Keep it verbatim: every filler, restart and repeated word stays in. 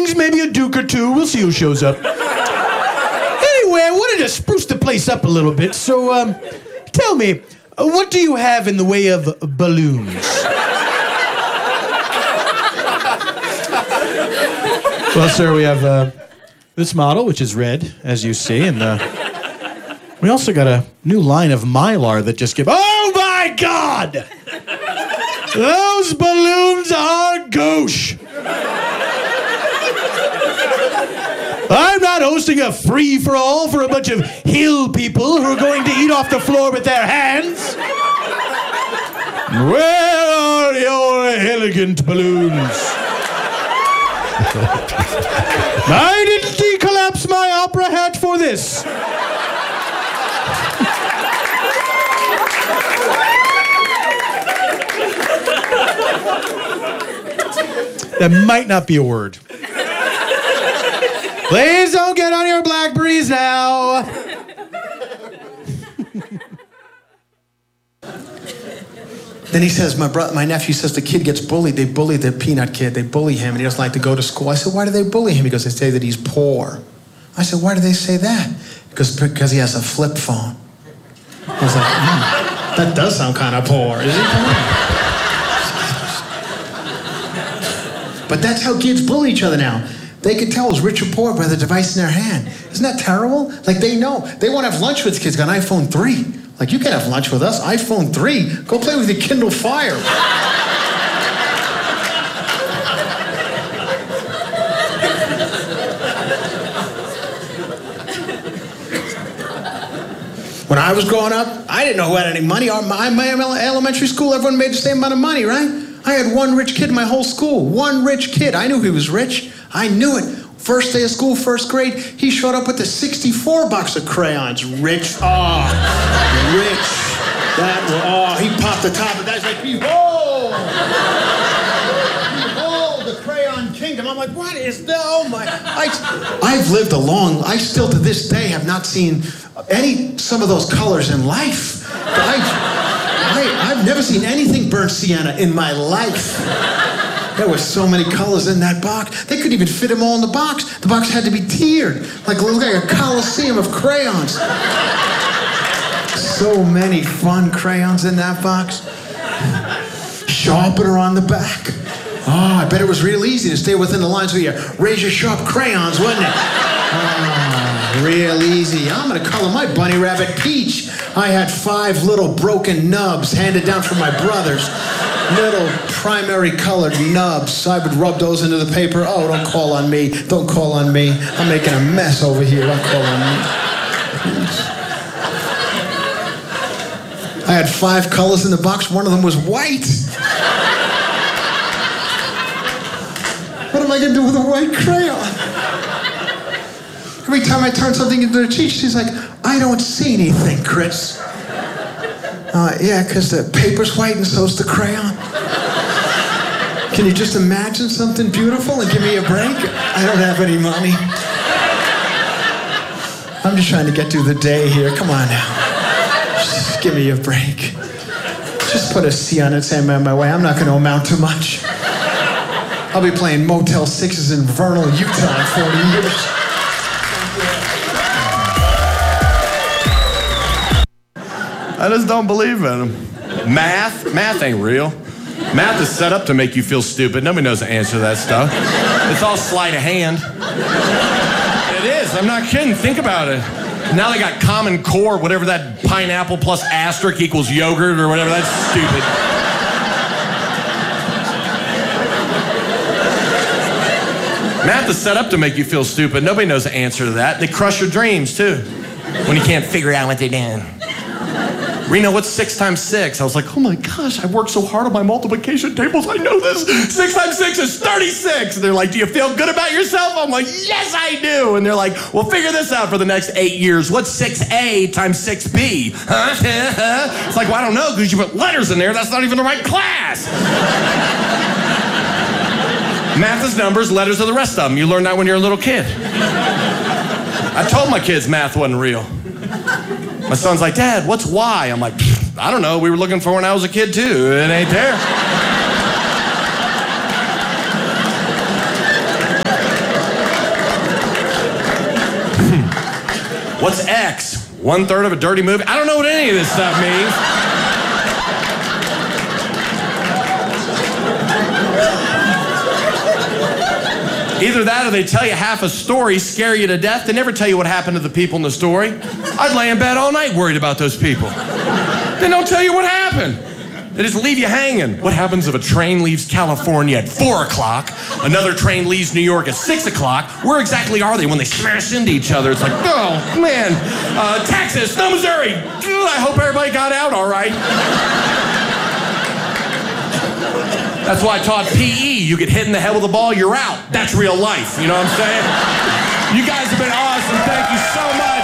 evenings, maybe a Duke or two. We'll see who shows up. Anyway, I wanted to spruce the place up a little bit, so um, tell me, uh, what do you have in the way of balloons? Well, sir, we have uh, this model, which is red, as you see, and uh, we also got a new line of Mylar that just came. Oh my God! Those balloons are gauche. I'm not hosting a free-for-all for a bunch of hill people who are going to eat off the floor with their hands. Where are your elegant balloons? I didn't decollapse my opera hat for this. That might not be a word. Please don't get on your Blackberries now. Then he says, my bro- my nephew says the kid gets bullied. They bully the peanut kid. They bully him, and he doesn't like to go to school. I said, why do they bully him? He goes, they say that he's poor. I said, why do they say that? Because because he has a flip phone. I was like, hmm, that does sound kind of poor, isn't it? But that's how kids bully each other now. They can tell who's rich or poor by the device in their hand. Isn't that terrible? Like, they know. They want to have lunch with kids, got an iPhone three. Like, you can't have lunch with us. iPhone three. Go play with your Kindle Fire. When I was growing up, I didn't know who had any money. My, my elementary school, everyone made the same amount of money, right? I had one rich kid in my whole school. One rich kid. I knew he was rich. I knew it. First day of school, first grade, he showed up with a sixty-four box of crayons. Rich. Oh, rich. That was, oh, he popped the top of that. He's like, behold! Behold the crayon kingdom. I'm like, what is that? Oh my. I, I've lived a long, I still to this day have not seen any, some of those colors in life. I, I, I've never seen anything burnt sienna in my life. There were so many colors in that box. They couldn't even fit them all in the box. The box had to be tiered, like, look like a coliseum of crayons. So many fun crayons in that box. Sharpener on the back. Oh, I bet it was real easy to stay within the lines with your razor-sharp crayons, wasn't it? Oh, real easy. I'm gonna color my bunny rabbit peach. I had five little broken nubs handed down from my brothers. Little primary colored nubs. I would rub those into the paper. Oh, don't call on me. Don't call on me. I'm making a mess over here. Don't call on me. I had five colors in the box. One of them was white. What am I going to do with a white crayon? Every time I turn something into the teacher, she's like, I don't see anything, Chris. Uh, yeah, because the paper's white and so's the crayon. Can you just imagine something beautiful and give me a break? I don't have any money. I'm just trying to get through the day here. Come on now. Just give me a break. Just put a C on it, saying my way. I'm not going to amount to much. I'll be playing Motel Sixes in Vernal, Utah in forty years. I just don't believe in them. Math? Math ain't real. Math is set up to make you feel stupid. Nobody knows the answer to that stuff. It's all sleight of hand. It is. I'm not kidding. Think about it. Now they got Common Core, whatever that pineapple plus asterisk equals yogurt or whatever. That's stupid. Math is set up to make you feel stupid. Nobody knows the answer to that. They crush your dreams, too, when you can't figure out what they're doing. Reno, what's six times six? I was like, oh my gosh, I worked so hard on my multiplication tables. I know this. Six times six is thirty-six. And they're like, do you feel good about yourself? I'm like, yes, I do. And they're like, well, figure this out for the next eight years. What's six A times six B? Huh? It's like, well, I don't know, because you put letters in there. That's not even the right class. Math is numbers, letters are the rest of them. You learn that when you're a little kid. I told my kids math wasn't real. My son's like, Dad, what's Y? I'm like, I don't know. We were looking for when I was a kid, too. It ain't there. What's X? One third of a dirty movie? I don't know what any of this stuff means. Either that or they tell you half a story, scare you to death. They never tell you what happened to the people in the story. I'd lay in bed all night worried about those people. They don't tell you what happened. They just leave you hanging. What happens if a train leaves California at four o'clock, another train leaves New York at six o'clock? Where exactly are they when they smash into each other? It's like, oh, man. Uh, Texas, no, Missouri. I hope everybody got out all right. That's why I taught P E. You get hit in the head with a ball, you're out. That's real life. You know what I'm saying? You guys have been awesome. Thank you so much.